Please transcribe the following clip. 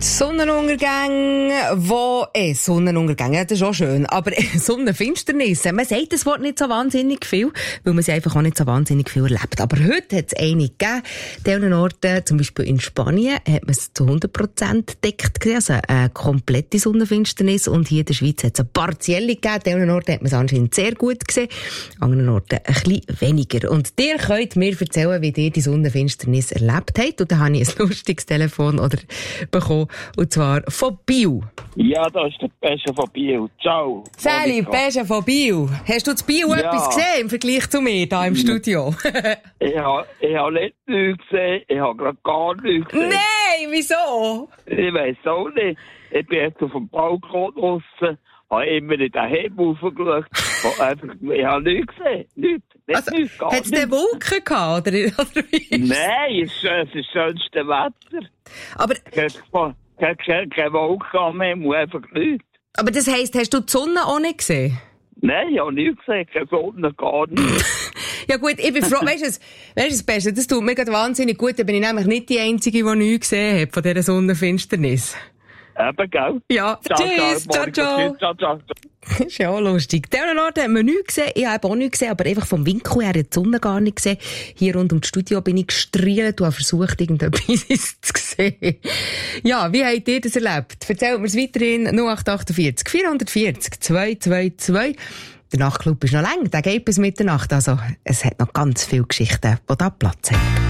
Sonnenuntergänge, ja, das ist auch schön. Aber Sonnenfinsternisse, man sagt das Wort nicht so wahnsinnig viel, weil man sie einfach auch nicht so wahnsinnig viel erlebt. Aber heute hat es eine gegeben. An diesen Orten, zum Beispiel in Spanien, hat man es zu 100% deckt gesehen, also eine komplette Sonnenfinsternis. Und hier in der Schweiz hat es eine partielle gegeben. An diesen Orten hat man es anscheinend sehr gut gesehen, an anderen Orten ein bisschen weniger. Und ihr könnt mir erzählen, wie ihr die Sonnenfinsternis erlebt habt. Und da habe ich ein lustiges Telefon bekommen, und zwar von Biel. Ja, das ist der Pesche von Biel. Ciao. Sally, Pesche von Biel. Hast du zu Biel etwas gesehen im Vergleich zu mir hier im Studio? Ich habe nicht nichts gesehen. Ich habe gerade gar nichts gesehen. Nein, wieso? Ich weiss auch nicht. Ich bin jetzt auf dem Balkon draussen, habe immer in den Hebel raufgeschaut. Ich habe nichts gesehen. Nichts. Hat es denn Wolken gehabt, oder wie? Nein, es ist das schönste Wetter. Aber keine Wolken mehr, muss einfach nichts. Aber das heisst, hast du die Sonne auch nicht gesehen? Nein, ich habe nichts gesehen, keine Sonne, gar nichts. Ja gut, ich bin froh, weißt du das Beste, das tut mir gerade wahnsinnig gut, da bin ich nämlich nicht die Einzige, die nichts gesehen hat von dieser Sonnenfinsternis. Eben, gell? Ja, tschüss, ciao. Das ist ja auch lustig. An diesem Ort hat man nichts gesehen, ich habe auch nichts gesehen, aber einfach vom Winkel her hat die Sonne gar nicht gesehen. Hier rund um das Studio bin ich gestrielt und habe versucht, irgendetwas zu sehen. Ja, wie habt ihr das erlebt? Erzählt mir es weiterhin 0848 440 222. Der Nachtclub ist noch lang, der geht bis Mitternacht, also es hat noch ganz viele Geschichten, die da Platz haben.